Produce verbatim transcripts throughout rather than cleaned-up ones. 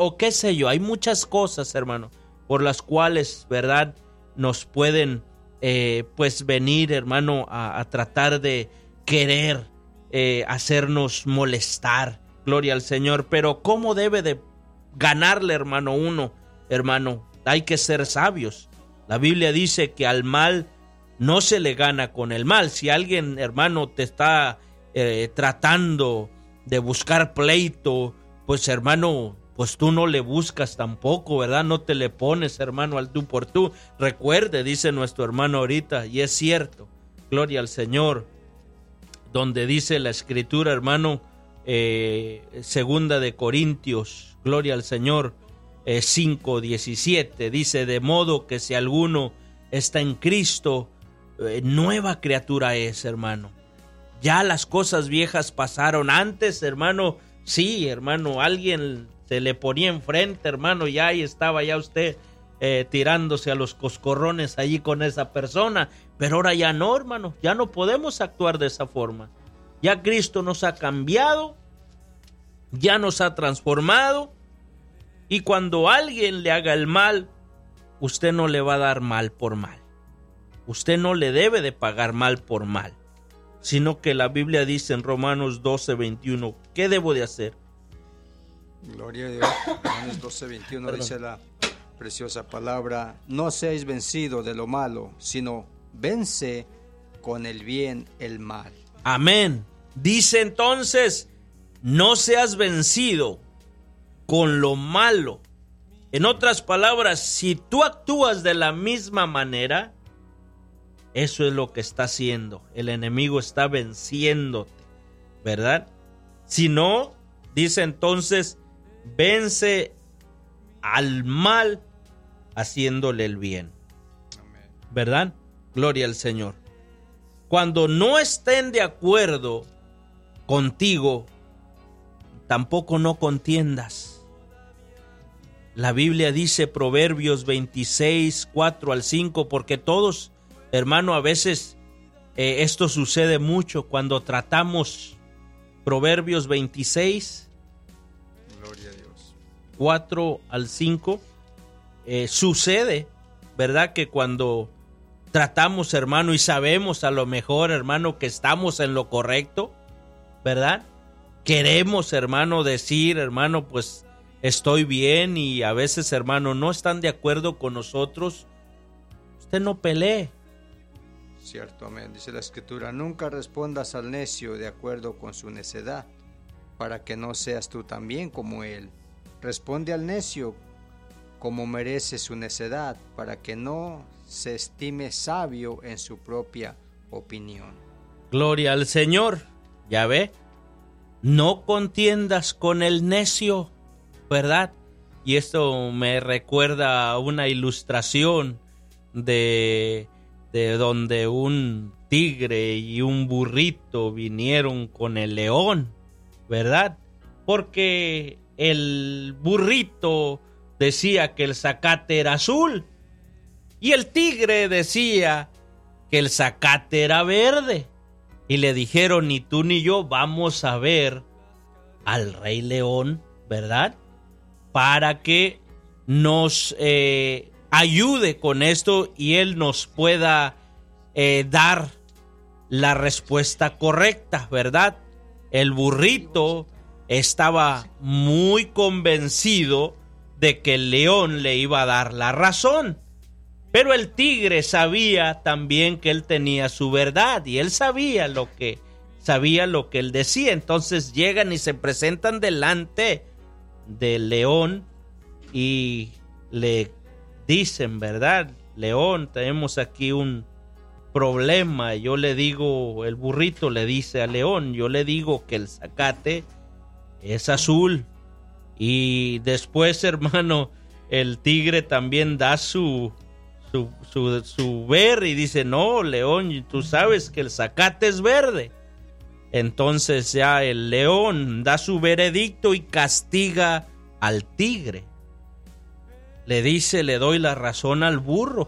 o qué sé yo. Hay muchas cosas, hermano, por las cuales, ¿verdad?, nos pueden eh, pues venir, hermano, a, a tratar de querer eh, hacernos molestar. Gloria al Señor. Pero ¿cómo debe de ganarle, hermano, uno? Hermano, hay que ser sabios. La Biblia dice que al mal no se le gana con el mal. Si alguien, hermano, te está eh, tratando de buscar pleito, pues, hermano, pues tú no le buscas tampoco, ¿verdad? No te le pones, hermano, al tú por tú. Recuerde, dice nuestro hermano ahorita, y es cierto, gloria al Señor, donde dice la Escritura, hermano, eh, segunda de Corintios, gloria al Señor, eh, cinco diecisiete, dice: de modo que si alguno está en Cristo, eh, nueva criatura es, hermano. Ya las cosas viejas pasaron. Antes, hermano, sí, hermano, alguien se le ponía enfrente, hermano, y ahí estaba ya usted eh, tirándose a los coscorrones allí con esa persona. Pero ahora ya no, hermano, ya no podemos actuar de esa forma. Ya Cristo nos ha cambiado, ya nos ha transformado, y cuando alguien le haga el mal, usted no le va a dar mal por mal. Usted no le debe de pagar mal por mal, sino que la Biblia dice en Romanos doce veintiuno, ¿qué debo de hacer? Gloria a Dios. Romanos doce veintiuno dice la preciosa palabra: no seáis vencidos de lo malo, sino vence con el bien el mal. Amén. Dice entonces, no seas vencido con lo malo. En otras palabras, si tú actúas de la misma manera, eso es lo que está haciendo. El enemigo está venciéndote, ¿verdad? Si no, dice entonces, vence al mal haciéndole el bien. ¿Verdad? Gloria al Señor. Cuando no estén de acuerdo contigo, tampoco no contiendas. La Biblia dice, Proverbios veintiséis, cuatro al cinco, porque todos, hermano, a veces eh, esto sucede mucho cuando tratamos. Proverbios veintiséis, Gloria a Dios, cuatro al cinco, eh, sucede, ¿verdad?, que cuando tratamos, hermano, y sabemos a lo mejor, hermano, que estamos en lo correcto, ¿verdad? Queremos, hermano, decir, hermano, pues estoy bien, y a veces, hermano, no están de acuerdo con nosotros. Usted no pelee. Cierto, amén. Dice la Escritura: nunca respondas al necio de acuerdo con su necedad, para que no seas tú también como él. Responde al necio como merece su necedad, para que no se estime sabio en su propia opinión. Gloria al Señor. Ya ve, no contiendas con el necio, ¿verdad? Y esto me recuerda a una ilustración de, de donde un tigre y un burrito vinieron con el león, ¿verdad? Porque el burrito decía que el zacate era azul y el tigre decía que el zacate era verde. Y le dijeron, ni tú ni yo vamos a ver al Rey León, ¿verdad? Para que nos eh, ayude con esto y él nos pueda eh, dar la respuesta correcta, ¿verdad? El burrito estaba muy convencido de que el león le iba a dar la razón. Pero el tigre sabía también que él tenía su verdad y él sabía lo que sabía lo que él decía. Entonces llegan y se presentan delante del león y le dicen, ¿verdad? León, tenemos aquí un problema. Yo le digo, el burrito le dice al león, yo le digo que el zacate es azul. Y después, hermano, el tigre también da su Su, su, su ver y dice, no, león, tú sabes que el zacate es verde. Entonces ya el león da su veredicto y castiga al tigre. Le dice, le doy la razón al burro.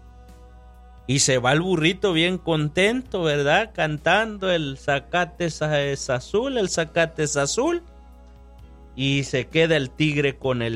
Y se va el burrito bien contento, ¿verdad? Cantando, el zacate es, es azul, el zacate es azul. Y se queda el tigre con el